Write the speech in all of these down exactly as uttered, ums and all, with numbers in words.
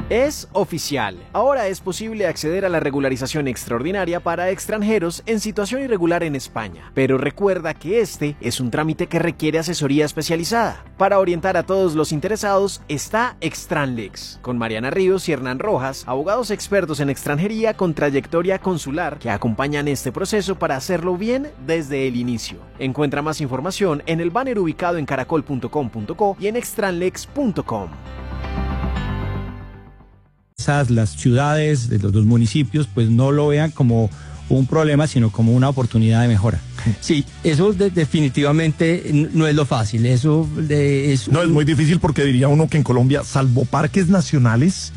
Es oficial. Ahora es posible acceder a la regularización extraordinaria para extranjeros en situación irregular en España. Pero recuerda que este es un trámite que requiere asesoría especializada. Para orientar a todos los interesados está Extranlex, con Mariana Ríos y Hernán Rojas, abogados expertos en extranjería con trayectoria consular que acompañan este proceso para hacerlo bien desde el inicio. Encuentra más información en el banner ubicado en caracol punto com punto co y en extranlex punto com. Las ciudades, de los dos municipios, pues no lo vean como un problema, sino como una oportunidad de mejora. Sí, eso de, definitivamente no es lo fácil. Eso de, es no, es muy difícil porque diría uno que en Colombia, salvo parques nacionales,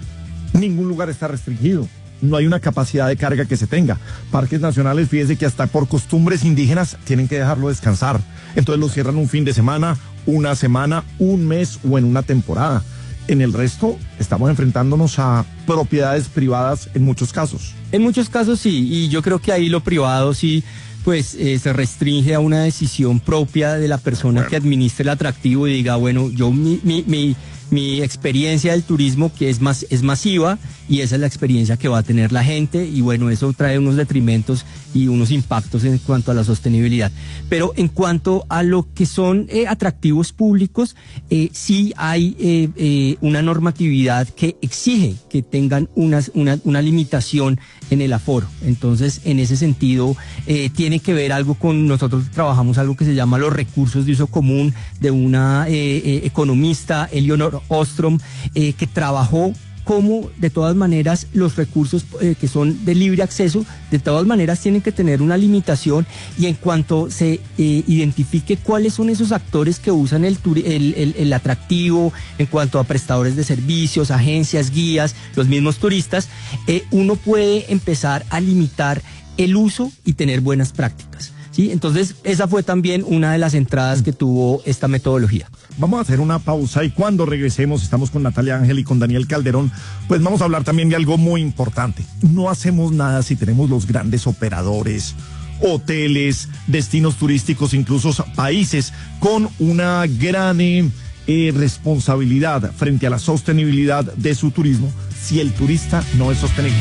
ningún lugar está restringido. No hay una capacidad de carga que se tenga. Parques nacionales, fíjese que hasta por costumbres indígenas tienen que dejarlo descansar. Entonces lo cierran un fin de semana, una semana, un mes o en una temporada. En el resto, estamos enfrentándonos a propiedades privadas en muchos casos. En muchos casos sí, y yo creo que ahí lo privado sí, pues eh, se restringe a una decisión propia de la persona bueno. que administre el atractivo y diga, bueno, yo mi, mi, mi, mi experiencia del turismo que es, más, es masiva y esa es la experiencia que va a tener la gente y bueno, eso trae unos detrimentos y unos impactos en cuanto a la sostenibilidad. Pero en cuanto a lo que son eh, atractivos públicos, eh, sí hay eh, eh, una normatividad que exige que tengan unas, una, una limitación en el aforo. Entonces, en ese sentido, eh, tiene que ver algo con, nosotros trabajamos algo que se llama los recursos de uso común de una eh, eh, economista, Eleonor Ostrom, eh, que trabajó cómo de todas maneras los recursos eh, que son de libre acceso, de todas maneras tienen que tener una limitación y en cuanto se eh, identifique cuáles son esos actores que usan el, el, el, el atractivo, en cuanto a prestadores de servicios, agencias, guías, los mismos turistas, eh, uno puede empezar a limitar el uso y tener buenas prácticas. ¿Sí? Entonces, esa fue también una de las entradas que tuvo esta metodología. Vamos a hacer una pausa y cuando regresemos, estamos con Natalia Ángel y con Daniel Calderón, pues vamos a hablar también de algo muy importante. No hacemos nada si tenemos los grandes operadores, hoteles, destinos turísticos, incluso países con una gran eh, eh, responsabilidad frente a la sostenibilidad de su turismo, si el turista no es sostenible.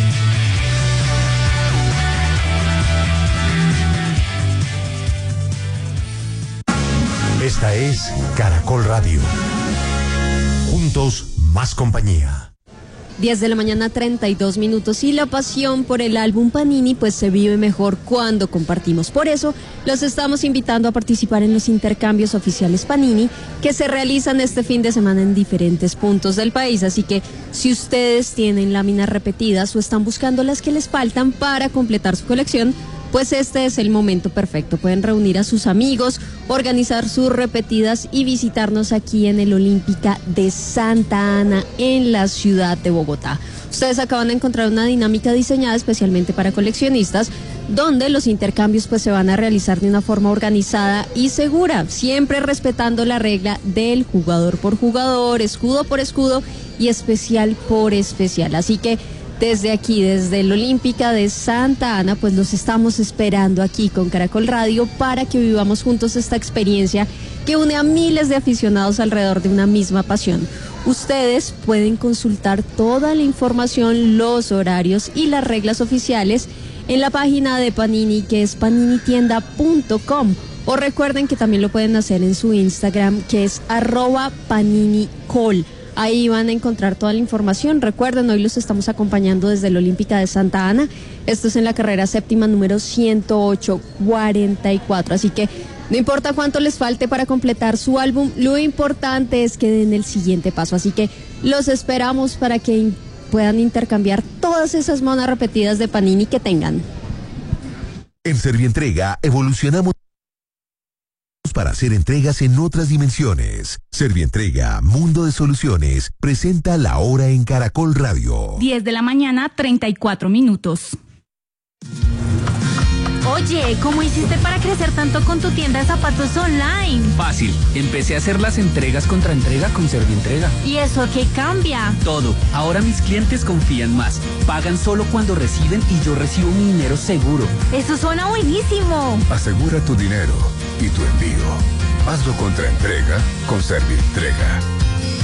Esta es Caracol Radio. Juntos, más compañía. diez de la mañana, treinta y dos minutos, y la pasión por el álbum Panini pues se vive mejor cuando compartimos. Por eso los estamos invitando a participar en los intercambios oficiales Panini que se realizan este fin de semana en diferentes puntos del país. Así que si ustedes tienen láminas repetidas o están buscando las que les faltan para completar su colección, pues este es el momento perfecto. Pueden reunir a sus amigos, organizar sus repetidas y visitarnos aquí en el Olímpica de Santa Ana, en la ciudad de Bogotá. Ustedes acaban de encontrar una dinámica diseñada especialmente para coleccionistas, donde los intercambios pues se van a realizar de una forma organizada y segura, siempre respetando la regla del jugador por jugador, escudo por escudo y especial por especial. Así que desde aquí, desde el Olímpica de Santa Ana, pues los estamos esperando aquí con Caracol Radio para que vivamos juntos esta experiencia que une a miles de aficionados alrededor de una misma pasión. Ustedes pueden consultar toda la información, los horarios y las reglas oficiales en la página de Panini, que es panini tienda punto com, o recuerden que también lo pueden hacer en su Instagram, que es arroba paninicol. Ahí van a encontrar toda la información. Recuerden, hoy los estamos acompañando desde el Olímpica de Santa Ana. Esto es en la carrera séptima número ciento ocho cuarenta y cuatro. Así que no importa cuánto les falte para completar su álbum, lo importante es que den el siguiente paso. Así que los esperamos para que puedan intercambiar todas esas monas repetidas de Panini que tengan. En Servientrega evolucionamos para hacer entregas en otras dimensiones. Servientrega, Mundo de Soluciones, presenta La Hora en Caracol Radio. diez de la mañana, treinta y cuatro minutos. Oye, ¿cómo hiciste para crecer tanto con tu tienda de zapatos online? Fácil, empecé a hacer las entregas contra entrega con Servientrega. ¿Y eso qué cambia? Todo, ahora mis clientes confían más, pagan solo cuando reciben y yo recibo mi dinero seguro. Eso suena buenísimo. Asegura tu dinero y tu envío. Hazlo contra entrega con Servientrega.